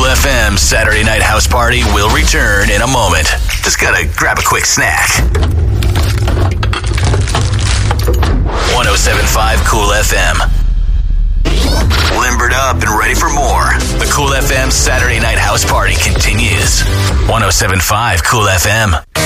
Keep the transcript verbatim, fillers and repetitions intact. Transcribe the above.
Cool F M Saturday Night House Party will return in a moment. Just gotta grab a quick snack. one oh seven point five Cool F M. Limbered up and ready for more. The Cool F M Saturday Night House Party continues. one oh seven point five Cool F M.